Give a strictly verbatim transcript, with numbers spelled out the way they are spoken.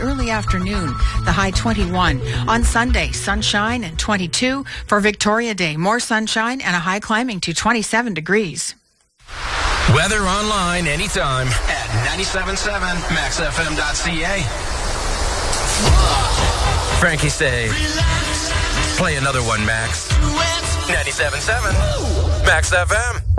early afternoon, the high twenty-one. On Sunday, sunshine and twenty-two. For Victoria Day, more sunshine and a high climbing to twenty-seven degrees. Weather online anytime at ninety-seven point seven max f m dot c a. Frankie say, play another one, Max. ninety-seven point seven Max F M.